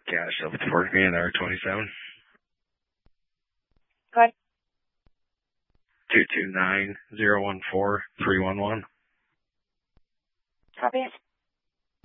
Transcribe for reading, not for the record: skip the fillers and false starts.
Cash up at Fort Green, R27. Go ahead. 229-014-311. Copy.